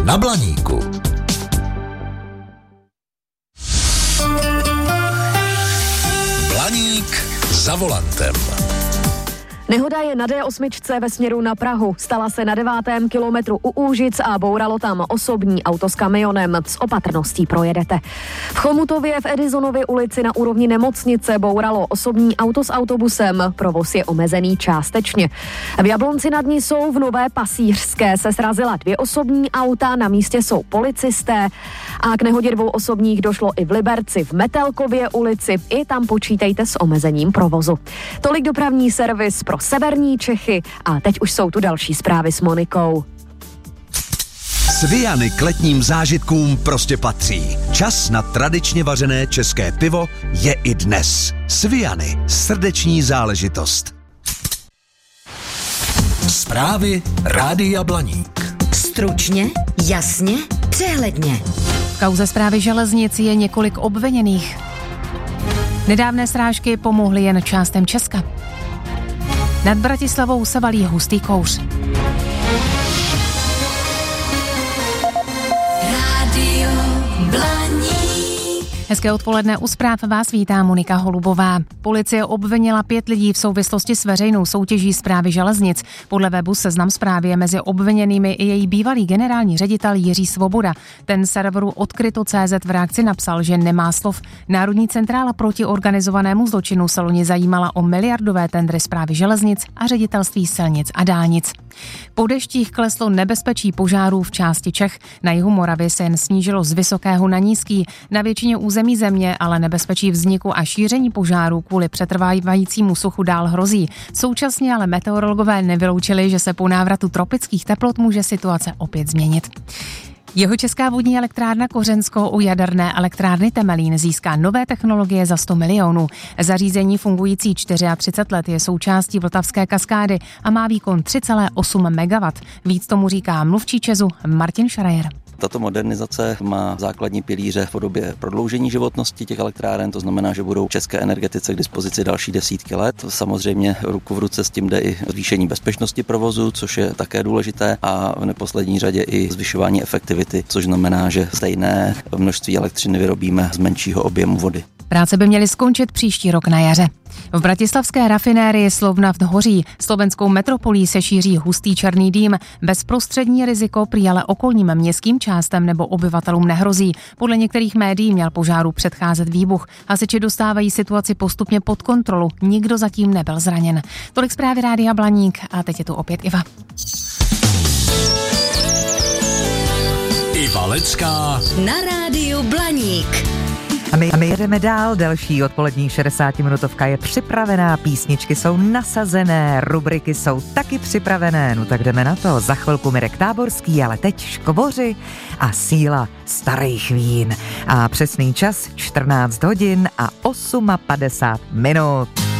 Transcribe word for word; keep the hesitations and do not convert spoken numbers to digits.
na Blaníku. Blaník za volantem. Nehoda je na dé osm ve směru na Prahu. Stala se na devátém kilometru u Úžic a bouralo tam osobní auto s kamionem. S opatrností projedete. V Chomutově v Edisonově ulici na úrovni nemocnice bouralo osobní auto s autobusem. Provoz je omezený částečně. V Jablonci nad Nisou v Nové Pasířské se srazila dvě osobní auta, na místě jsou policisté. A k nehodě dvou osobních došlo i v Liberci v Metelkově ulici. I tam počítejte s omezením provozu. Tolik dopravní servis pro severní Čechy a teď už jsou tu další zprávy s Monikou. Sviany k letním zážitkům prostě patří. Čas na tradičně vařené české pivo je i dnes. Sviany, srdeční záležitost. Zprávy Rádia Blaník. Stručně, jasně, přehledně. V kauze Správy železnic je několik obviněných. Nedávné srážky pomohly jen částem Česka. Nad Bratislavou se valí hustý kouř. Rádio Blaník. Hezké odpoledne, u zpráv vás vítá Monika Holubová. Policie obvinila pět lidí v souvislosti s veřejnou soutěží Správy železnic. Podle webu Seznam Zprávy je mezi obviněnými i její bývalý generální ředitel Jiří Svoboda. Ten serveru Odkryto tečka cé zet v reakci napsal, že nemá slov. Národní centrála proti organizovanému zločinu se loni zajímala o miliardové tendry Správy železnic a ředitelství silnic a dálnic. Po deštích kleslo nebezpečí požárů v části Čech. Na jihu Moravy se jen snížilo z vysokého na nízký. Na většině území země ale nebezpečí vzniku a šíření požárů kvůli přetrvávajícímu suchu dál hrozí. Současně ale meteorologové nevyloučili, že se po návratu tropických teplot může situace opět změnit. Jihočeská vodní elektrárna Kořensko u jaderné elektrárny Temelín získá nové technologie za sto milionů. Zařízení fungující třicet čtyři let je součástí Vltavské kaskády a má výkon tři celá osm megawattů. Víc tomu říká mluvčí ČEZu Martin Schreier. Tato modernizace má základní pilíře v podobě prodloužení životnosti těch elektráren, to znamená, že budou české energetice k dispozici další desítky let. Samozřejmě ruku v ruce s tím jde i zvýšení bezpečnosti provozu, což je také důležité, a v neposlední řadě i zvyšování efektivity, což znamená, že stejné množství elektřiny vyrobíme z menšího objemu vody. Práce by měly skončit příští rok na jaře. V bratislavské rafinérii Slovnaft hoří. Slovenskou metropolí se šíří hustý černý dým. Bezprostřední riziko prý ale okolním městským částem nebo obyvatelům nehrozí. Podle některých médií měl požáru předcházet výbuch. Hasiči dostávají situaci postupně pod kontrolu. Nikdo zatím nebyl zraněn. Tolik zprávy Rádia Blaník a teď je tu opět Iva. Iva Lecká Na Rádiu Blaník. A my, a my jedeme dál, další odpolední šedesátiminutovka je připravená, písničky jsou nasazené, rubriky jsou taky připravené, no tak jdeme na to. Za chvilku Mirek Táborský, ale teď Škvoři a síla starých vín. A přesný čas čtrnáct hodin a padesát osm minut.